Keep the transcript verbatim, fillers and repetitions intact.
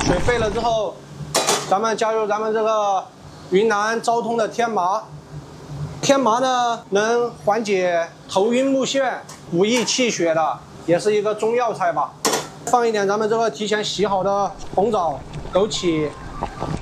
水沸了之后，咱们加入咱们这个云南昭通的天麻。天麻呢，能缓解头晕目眩、补益气血的，也是一个中药材吧。放一点咱们这个提前洗好的红枣、枸杞，